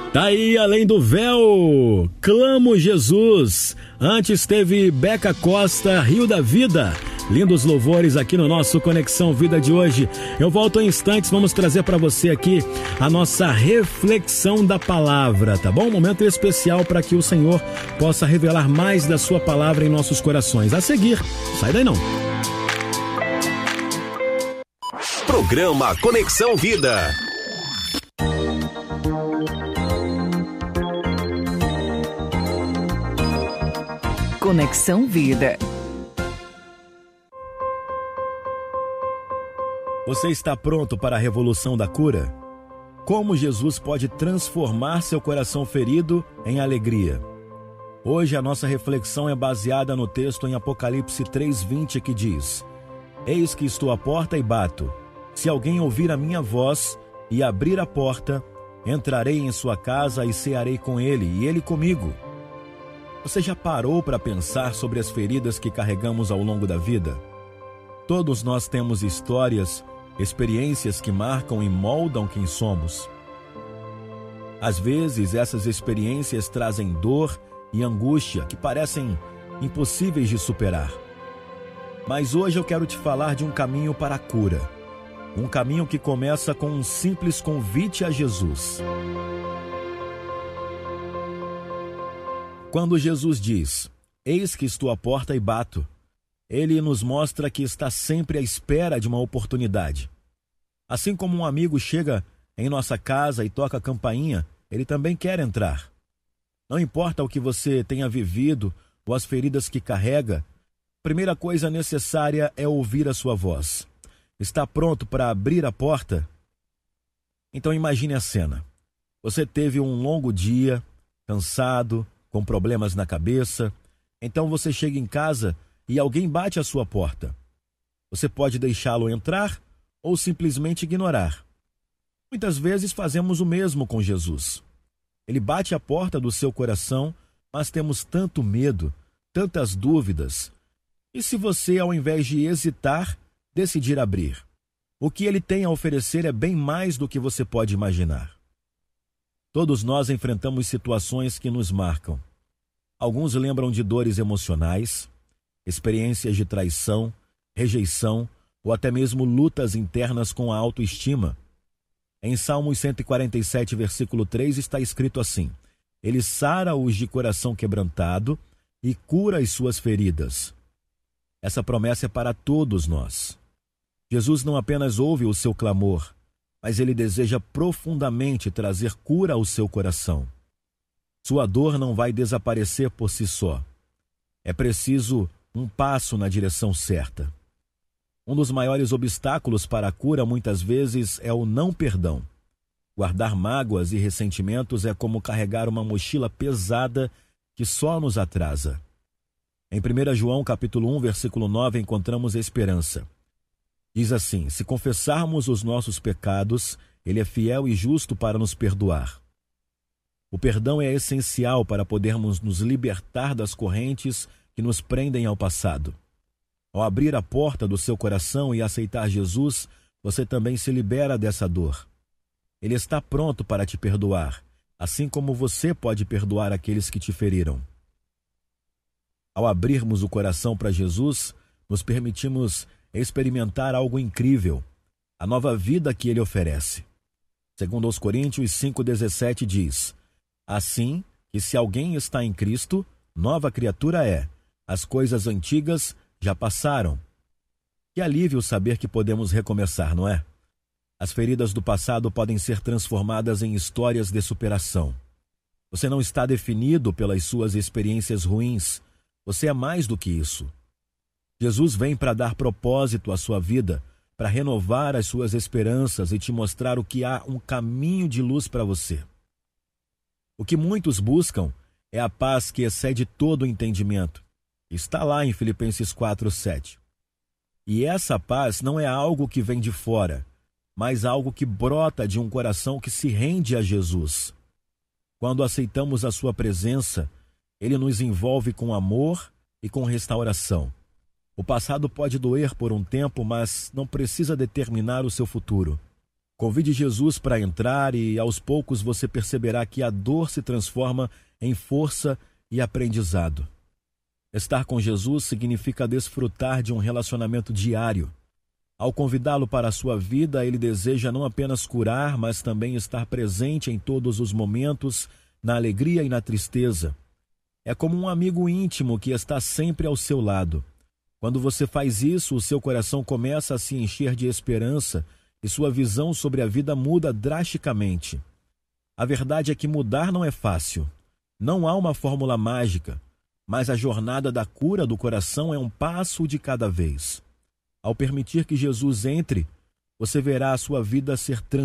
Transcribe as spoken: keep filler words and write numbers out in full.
Tá aí, Além do Véu, Clamo Jesus. Antes teve Beca Costa, Rio da Vida. Lindos louvores aqui no nosso Conexão Vida de hoje. Eu volto em instantes, vamos trazer para você aqui a nossa reflexão da palavra, tá bom? Um momento especial para que o Senhor possa revelar mais da sua palavra em nossos corações. A seguir, sai daí não. Programa Conexão Vida. Conexão Vida. Você está pronto para a revolução da cura? Como Jesus pode transformar seu coração ferido em alegria? Hoje a nossa reflexão é baseada no texto em Apocalipse três, vinte, que diz: Eis que estou à porta e bato. Se alguém ouvir a minha voz e abrir a porta, entrarei em sua casa e cearei com ele e ele comigo. Você já parou para pensar sobre as feridas que carregamos ao longo da vida? Todos nós temos histórias, experiências que marcam e moldam quem somos. Às vezes, essas experiências trazem dor e angústia que parecem impossíveis de superar. Mas hoje eu quero te falar de um caminho para a cura. Um caminho que começa com um simples convite a Jesus. Quando Jesus diz, eis que estou à porta e bato, ele nos mostra que está sempre à espera de uma oportunidade. Assim como um amigo chega em nossa casa e toca a campainha, ele também quer entrar. Não importa o que você tenha vivido ou as feridas que carrega, a primeira coisa necessária é ouvir a sua voz. Está pronto para abrir a porta? Então imagine a cena. Você teve um longo dia, cansado, com problemas na cabeça. Então você chega em casa e alguém bate à sua porta. Você pode deixá-lo entrar ou simplesmente ignorar. Muitas vezes fazemos o mesmo com Jesus. Ele bate à porta do seu coração, mas temos tanto medo, tantas dúvidas. E se você, ao invés de hesitar, decidir abrir? O que ele tem a oferecer é bem mais do que você pode imaginar. Todos nós enfrentamos situações que nos marcam. Alguns lembram de dores emocionais, experiências de traição, rejeição ou até mesmo lutas internas com a autoestima. Em Salmos cento e quarenta e sete, versículo três, está escrito assim: Ele sara os de coração quebrantado e cura as suas feridas. Essa promessa é para todos nós. Jesus não apenas ouve o seu clamor, mas ele deseja profundamente trazer cura ao seu coração. Sua dor não vai desaparecer por si só. É preciso um passo na direção certa. Um dos maiores obstáculos para a cura muitas vezes é o não perdão. Guardar mágoas e ressentimentos é como carregar uma mochila pesada que só nos atrasa. Em primeiro João capítulo um, versículo nove, encontramos a esperança. Diz assim: se confessarmos os nossos pecados, ele é fiel e justo para nos perdoar. O perdão é essencial para podermos nos libertar das correntes que nos prendem ao passado. Ao abrir a porta do seu coração e aceitar Jesus, você também se libera dessa dor. Ele está pronto para te perdoar, assim como você pode perdoar aqueles que te feriram. Ao abrirmos o coração para Jesus, nos permitimos experimentar algo incrível, a nova vida que ele oferece. Segundo aos Coríntios cinco, dezessete diz: assim que se alguém está em Cristo, nova criatura é. As coisas antigas já passaram. Que alívio saber que podemos recomeçar, não é? As feridas do passado podem ser transformadas em histórias de superação. Você não está definido pelas suas experiências ruins. Você é mais do que isso. Jesus vem para dar propósito à sua vida, para renovar as suas esperanças e te mostrar o que há um caminho de luz para você. O que muitos buscam é a paz que excede todo o entendimento. Está lá em Filipenses quatro, sete. E essa paz não é algo que vem de fora, mas algo que brota de um coração que se rende a Jesus. Quando aceitamos a sua presença, ele nos envolve com amor e com restauração. O passado pode doer por um tempo, mas não precisa determinar o seu futuro. Convide Jesus para entrar e, aos poucos, você perceberá que a dor se transforma em força e aprendizado. Estar com Jesus significa desfrutar de um relacionamento diário. Ao convidá-lo para a sua vida, ele deseja não apenas curar, mas também estar presente em todos os momentos, na alegria e na tristeza. É como um amigo íntimo que está sempre ao seu lado. Quando você faz isso, o seu coração começa a se encher de esperança e sua visão sobre a vida muda drasticamente. A verdade é que mudar não é fácil. Não há uma fórmula mágica, mas a jornada da cura do coração é um passo de cada vez. Ao permitir que Jesus entre, você verá a sua vida ser transformada.